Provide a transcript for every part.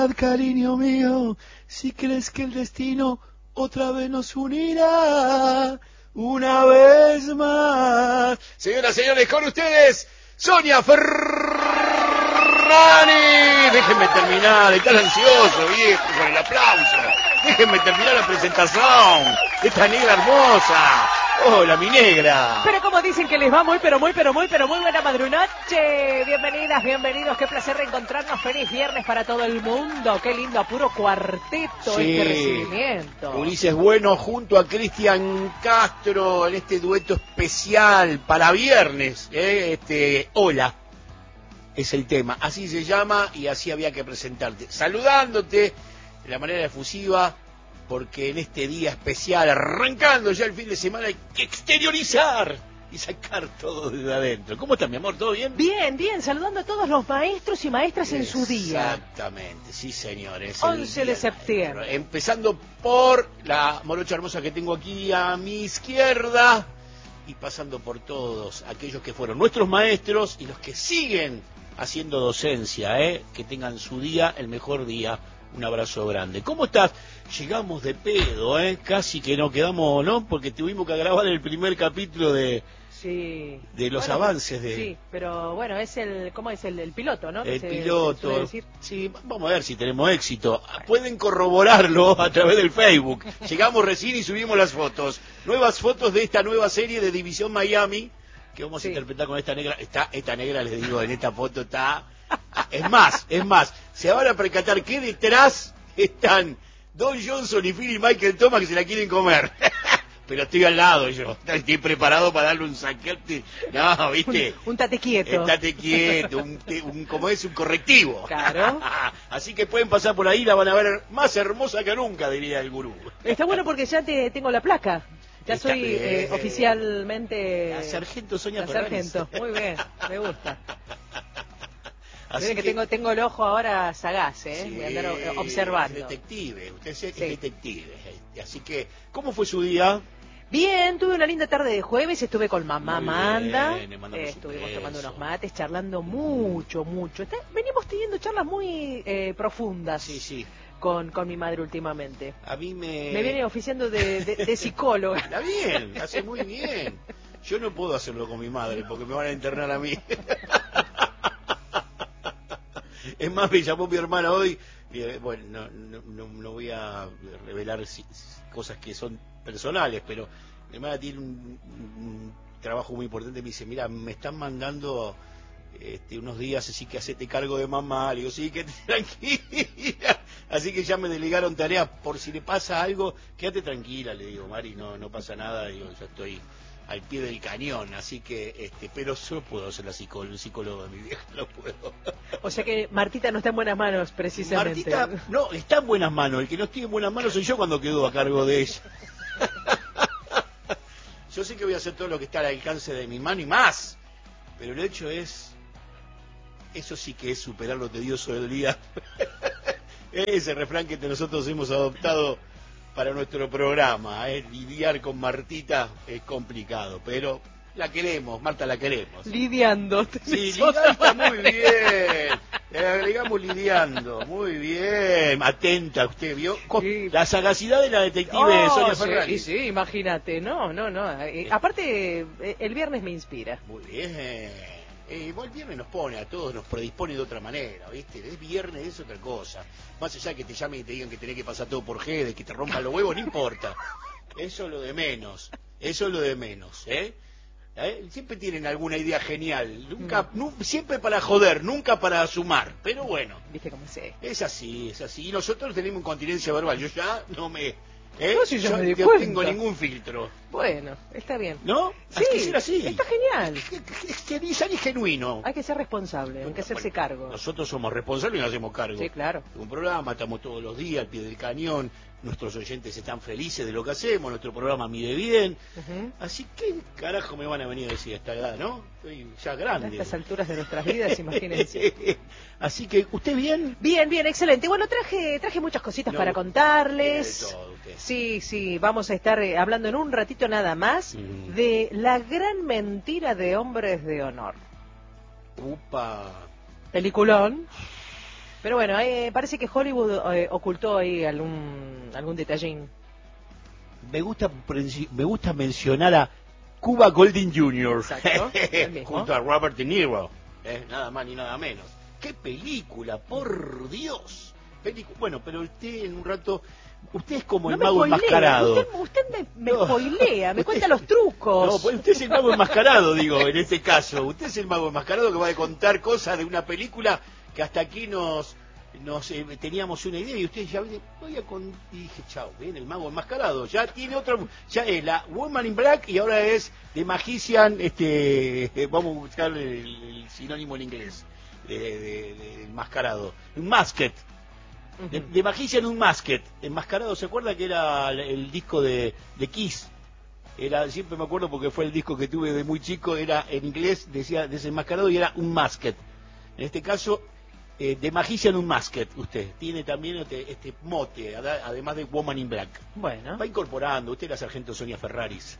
Cariño mío, si crees que el destino otra vez nos unirá, una vez más. Señoras y señores, con ustedes, Sonia Ferrani. Déjenme terminar, están ansioso, viejo, con el aplauso. Déjenme terminar la presentación. Esta negra hermosa. Hola, mi negra. Pero como dicen que les va muy buena madrunoche. Bienvenidas, bienvenidos. Qué placer reencontrarnos. Feliz viernes para todo el mundo. Qué lindo, puro cuarteto este recibimiento. Ulises Bueno junto a Cristian Castro en este dueto especial para viernes. Hola, es el tema. Así se llama y así había que presentarte. Saludándote de la manera efusiva, porque en este día especial, arrancando ya el fin de semana, hay que exteriorizar y sacar todo desde adentro. ¿Cómo está, mi amor? ¿Todo bien? Bien, bien, saludando a todos los maestros y maestras en su día. Exactamente, sí, señores. 11 de septiembre. Empezando por la morocha hermosa que tengo aquí a mi izquierda y pasando por todos aquellos que fueron nuestros maestros y los que siguen haciendo docencia, que tengan su día, el mejor día. Un abrazo grande. ¿Cómo estás? Llegamos de pedo, casi que no quedamos, ¿no? Porque tuvimos que grabar el primer capítulo de los avances de... Sí, pero bueno, es ¿cómo es? El piloto, ¿no? El piloto. Sí, vamos a ver si tenemos éxito. Pueden corroborarlo a través del Facebook. Llegamos recién y subimos las fotos. Nuevas fotos de esta nueva serie de División Miami que vamos a interpretar con esta negra. Esta negra, les digo, en esta foto está... Es más, se van a percatar que detrás están Don Johnson y Phil y Michael Thomas que se la quieren comer. Pero estoy al lado yo, estoy preparado para darle un saquete. No, ¿viste? Un tate quieto. Tate quieto, como es, un correctivo. Claro. Así que pueden pasar por ahí, la van a ver más hermosa que nunca, diría el gurú. Está bueno porque ya tengo la placa. Ya Está soy bien. oficialmente... La sargento Sonia La Ferrari. sargento, muy bien, me gusta. Así que tengo el ojo ahora sagaz, sí, voy a andar observando. Es detective, usted es detective. Así que, ¿cómo fue su día? Bien, tuve una linda tarde de jueves, estuve con mamá Muy Amanda, bien, estuvimos tomando unos mates, charlando mucho. Venimos teniendo charlas muy profundas. Sí. Con mi madre últimamente. A mí me viene oficiando de psicóloga. Está bien, hace muy bien. Yo no puedo hacerlo con mi madre porque me van a internar a mí. Es más, me llamó mi hermana hoy, bueno, no voy a revelar cosas que son personales, pero mi hermana tiene un trabajo muy importante. Me dice, mira, me están mandando unos días, así que hacete cargo de mamá. Le digo, sí, que tranquila. Así que ya me delegaron tareas, por si le pasa algo, quédate tranquila, le digo, Mari, no pasa nada. Digo, ya estoy al pie del cañón, así que, pero solo puedo ser el psicólogo de mi vieja, no puedo. O sea que Martita no está en buenas manos, precisamente. Martita, no, está en buenas manos, el que no estoy en buenas manos soy yo cuando quedo a cargo de ella. Yo sé que voy a hacer todo lo que está al alcance de mi mano y más, pero el hecho es, eso sí que es superar lo tedioso del día. Ese refrán que nosotros hemos adoptado para nuestro programa, lidiar con Martita es complicado, pero la queremos, Marta, la queremos. Lidiando. Sí, lidiando está muy bien. Le agregamos lidiando, muy bien. Atenta, usted vio Sí. La sagacidad de la detective Sonia Ferrari. Sí, imagínate, no. Aparte, el viernes me inspira. Muy bien. El viernes nos pone a todos, nos predispone de otra manera, ¿viste? Es viernes, es otra cosa. Más allá que te llamen y te digan que tenés que pasar todo por G, que te rompan los huevos, no importa. Eso es lo de menos. Siempre tienen alguna idea genial. Siempre para joder, nunca para sumar. Pero bueno. ¿Viste cómo sé? Es así. Y nosotros tenemos incontinencia verbal. Yo ya no me... No, si yo me di no cuenta. tengo ningún filtro. Bueno, está bien. ¿No? Sí, Hay que ser así. está genial. Es ser genuino. Hay que ser responsable, hay que hacerse cargo. Nosotros somos responsables y nos hacemos cargo. Sí, claro. Un programa, estamos todos los días al pie del cañón. Nuestros oyentes están felices de lo que hacemos, nuestro programa mide bien. Así que, carajo, me van a venir a decir a esta edad, ¿no? Estoy ya grande. A estas alturas de nuestras vidas, imagínense. Así que, ¿usted bien? Bien, excelente. Bueno, traje muchas cositas para contarles. Tiene de todo usted. Sí, vamos a estar hablando en un ratito nada más de la gran mentira de Hombres de Honor. Upa. Peliculón. Pero bueno, parece que Hollywood ocultó ahí algún detallín. Me gusta mencionar a Cuba Gooding Jr. junto a Robert De Niro, nada más ni nada menos. ¡Qué película, por Dios! Bueno, pero usted en un rato... Usted es como el mago enmascarado. Usted me spoilea, me cuenta los trucos. No, pues usted es el mago enmascarado, digo, en este caso. Usted es el mago enmascarado que va a contar cosas de una película que hasta aquí nos teníamos una idea y usted ya viene, y dije, chao, viene el mago enmascarado. Ya tiene otra, ya es la Woman in Black y ahora es The Magician, vamos a buscar el sinónimo en inglés de enmascarado. Un Masked. De Magician Unmasked, enmascarado, ¿se acuerda que era el disco de Kiss? Siempre me acuerdo porque fue el disco que tuve de muy chico, era en inglés, decía desenmascarado y era Unmasked. En este caso, de Magician Unmasked, usted tiene también este mote, además de Woman in Black. Bueno. Va incorporando, usted la sargento Sonia Ferraris.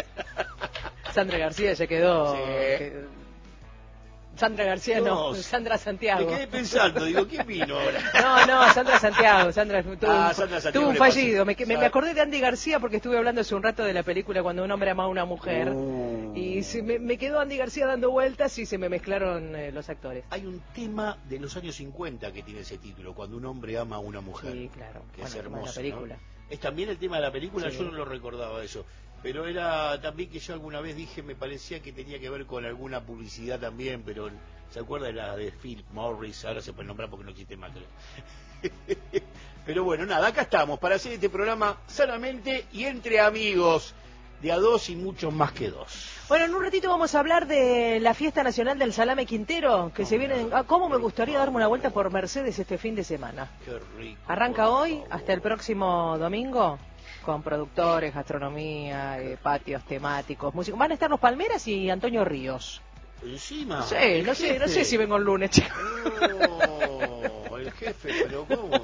Sandra García ya quedó... Sí. Sandra García no, Sandra Santiago. Me quedé pensando, digo, ¿quién vino ahora? No, Sandra Santiago. Sandra tuvo un fallido. Me acordé de Andy García porque estuve hablando hace un rato de la película Cuando un hombre ama a una mujer. Y me quedó Andy García dando vueltas y se me mezclaron los actores. Hay un tema de los años 50 que tiene ese título, Cuando un hombre ama a una mujer. Sí, claro. Que es hermoso, la película. ¿no? ¿Es también el tema de la película? Sí. Yo no lo recordaba eso. Pero era también que yo alguna vez dije, me parecía que tenía que ver con alguna publicidad también, pero ¿se acuerda de la de Philip Morris? Ahora se puede nombrar porque no existe más, creo. Pero bueno, nada, acá estamos para hacer este programa sanamente y entre amigos, de a dos y muchos más que dos. Bueno, en un ratito vamos a hablar de la fiesta nacional del Salame Quintero, que se viene... ¿Cómo me gustaría darme una vuelta por Mercedes este fin de semana? Qué rico. Arranca hoy hasta el próximo domingo, con productores, gastronomía, patios temáticos, músicos. Van a estar los Palmeras y Antonio Ríos. Encima. Sí, no sé si vengo el lunes, chicos. No, el jefe, pero ¿cómo?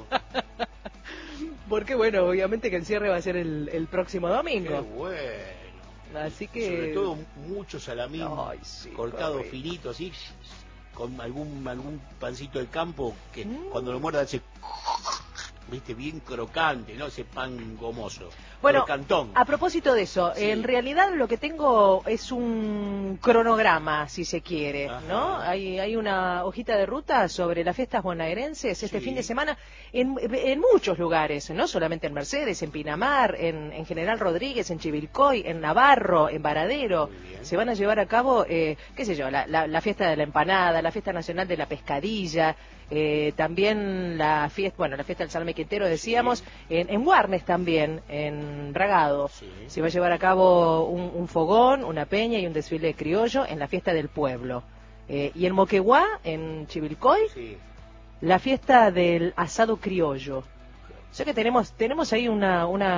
Porque bueno, obviamente que el cierre va a ser el próximo domingo. Qué bueno. Así que... Sobre todo mucho salamín, sí, cortado correcto. finito, así, con algún pancito del campo que cuando lo muerda hace... Viste, bien crocante, ¿no? Ese pan gomoso. Bueno, Crocantón. a propósito de eso, Sí. en realidad lo que tengo es un cronograma, si se quiere, Ajá. ¿no? Hay una hojita de ruta sobre las fiestas bonaerenses este Sí. fin de semana en muchos lugares, no solamente en Mercedes, en Pinamar, en General Rodríguez, en Chivilcoy, en Navarro, en Varadero. Muy bien. Se van a llevar a cabo, qué sé yo, la fiesta de la empanada, la fiesta nacional de la pescadilla, también la fiesta del Salame Quintero, decíamos, en Warnes también, en Bragado. Sí. Se va a llevar a cabo un fogón, una peña y un desfile criollo en la fiesta del pueblo. Y en Moquegua, en Chivilcoy, Sí. la fiesta del asado criollo. O sea que tenemos ahí un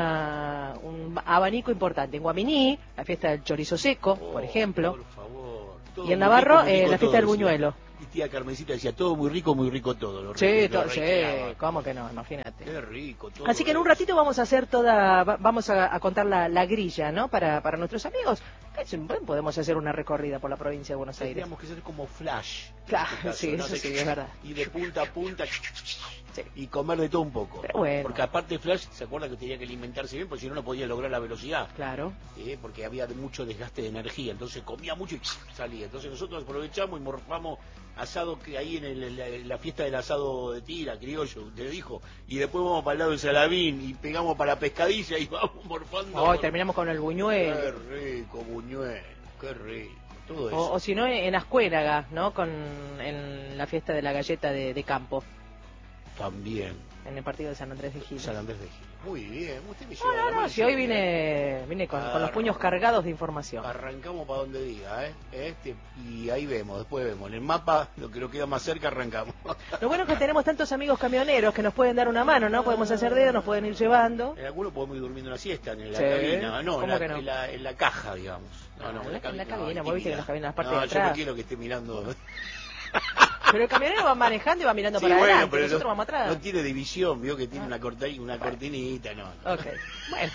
abanico importante. En Guaminí, la fiesta del chorizo seco, por ejemplo. Por favor. Todo Y en muy Navarro, rico, muy rico la fiesta del todo, decía. buñuelo. Mi tía Carmencita decía, todo muy rico todo. Lo Sí, reiteraba. ¿cómo que no? Imagínate. Qué rico todo. Así que en un eso. ratito vamos a hacer vamos a contar la grilla, ¿no? Para nuestros amigos. Podemos hacer una recorrida por la provincia de Buenos Aires. Tendríamos que ser como Flash. Claro, en este caso, sí, ¿no? eso sí, es verdad. Y de punta a punta Sí. y comer de todo un poco. Pero bueno. Porque aparte Flash, ¿se acuerda que tenía que alimentarse bien? Porque si no, no podía lograr la velocidad. Claro. Porque había mucho desgaste de energía. Entonces comía mucho y salía. Entonces nosotros aprovechamos y morfamos asado que ahí en la fiesta del asado de tira, criollo, usted dijo. Y después vamos para el lado del Salamín y pegamos para la pescadilla y vamos morfando. Hoy terminamos con el buñuelo. Qué rico, buñuelo. Qué rico. Todo eso. O si no, en Ascuénaga, ¿no? En la fiesta de la galleta de campo, También. en el partido de San Andrés de Giles. San Andrés de Giles. Muy bien. Usted me lleva la No, mano si y hoy se- vine con los puños cargados de información. Arrancamos para donde diga, y ahí vemos, después vemos. En el mapa, lo que nos queda más cerca, arrancamos. Lo bueno es que tenemos tantos amigos camioneros que nos pueden dar una mano, ¿no? Podemos hacer dedo, nos pueden ir llevando. En algunos podemos ir durmiendo una siesta en la Sí. cabina, no, ¿Cómo que no? en la caja, digamos. No, En la cabina, no, vos viste que las cabinas, las partes no, de yo no atrás. quiero que esté mirando. Pero el camionero va manejando y va mirando Sí, para bueno, adelante, pero nosotros vamos atrás. no tiene división, vio que tiene una cortinita, no. Ok, bueno.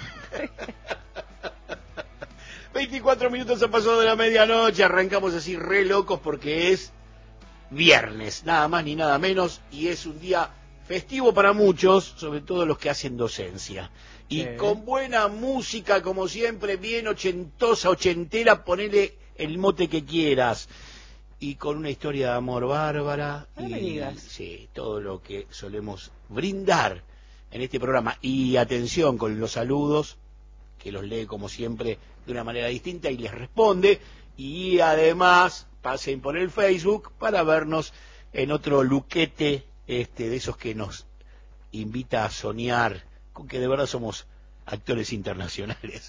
24 minutos han pasado de la medianoche, arrancamos así re locos porque es viernes, nada más ni nada menos, y es un día festivo para muchos, sobre todo los que hacen docencia. Y sí, con buena música, como siempre, bien ochentosa, ochentera, ponele el mote que quieras. Y con una historia de amor bárbara. No me digas. Sí, todo lo que solemos brindar en este programa. Y atención con los saludos, que los lee como siempre de una manera distinta y les responde. Y además pasen por el Facebook para vernos en otro luquete de esos que nos invita a soñar con que de verdad somos actores internacionales.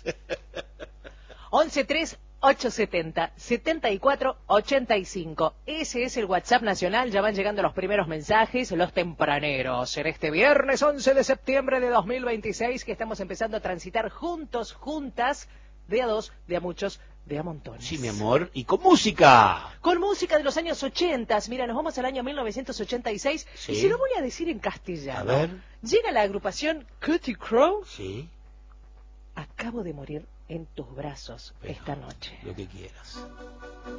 113870-7485. Ese es el WhatsApp nacional. Ya van llegando los primeros mensajes, los tempraneros. En este viernes 11 de septiembre de 2026 que estamos empezando a transitar juntos, juntas, de a dos, de a muchos, de a montones. Sí, mi amor. Y con música. Con música de los años 80. Mira, nos vamos al año 1986. Sí. Y se lo voy a decir en castellano. A ver. Llega la agrupación Cutty Crow. Sí. Acabo de morir en tus brazos esta noche. Lo que quieras.